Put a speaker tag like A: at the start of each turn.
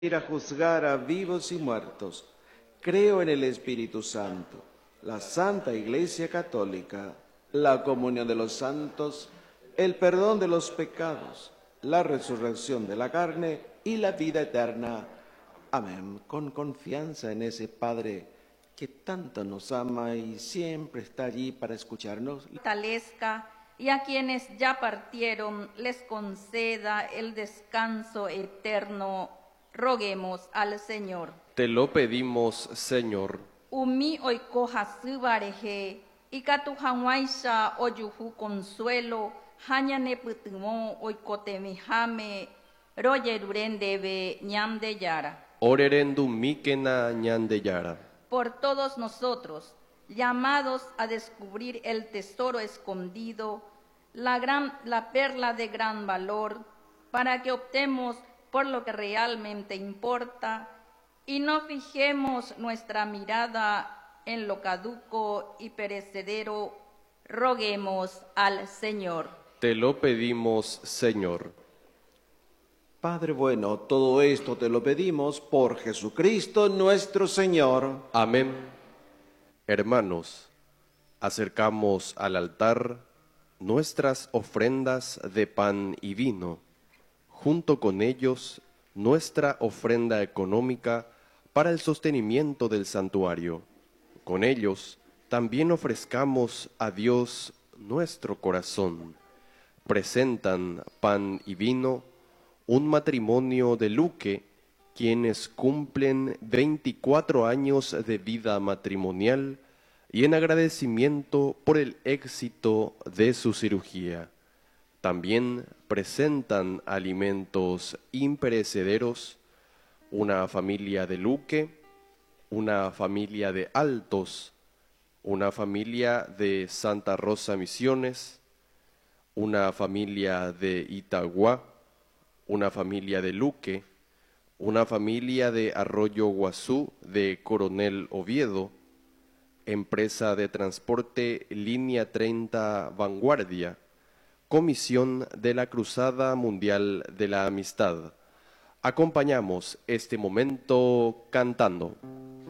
A: ir a juzgar a vivos y muertos. Creo en el Espíritu Santo, la Santa Iglesia Católica, la comunión de los santos, el perdón de los pecados, la resurrección de la carne y la vida eterna. Amén. Con confianza en ese Padre que tanto nos ama y siempre está allí para escucharnos.
B: Fortalezca y a quienes ya partieron les conceda el descanso eterno. Roguemos al Señor.
C: Te lo pedimos, Señor.
B: Umi oikoja subareje y katujanwaisha oyuhu consuelo hañane putumo oikotemijame royerurendebe ñamdeyara.
C: Orerendum mikena ñandeyara.
B: Por todos nosotros, llamados a descubrir el tesoro escondido, la perla de gran valor, para que optemos por lo que realmente importa y no fijemos nuestra mirada en lo caduco y perecedero, roguemos al Señor.
C: Te lo pedimos, Señor.
A: Padre bueno, todo esto te lo pedimos por Jesucristo nuestro Señor.
C: Amén. Hermanos, acercamos al altar nuestras ofrendas de pan y vino, junto con ellos nuestra ofrenda económica para el sostenimiento del santuario. Con ellos también ofrezcamos a Dios nuestro corazón. Presentan pan y vino un matrimonio de Luque, quienes cumplen 24 años de vida matrimonial y en agradecimiento por el éxito de su cirugía. También presentan alimentos imperecederos, una familia de Luque, una familia de Altos, una familia de Santa Rosa Misiones, una familia de Itagua, una familia de Luque, una familia de Arroyo Guazú de Coronel Oviedo, empresa de transporte Línea 30 Vanguardia, Comisión de la Cruzada Mundial de la Amistad. Acompañamos este momento cantando.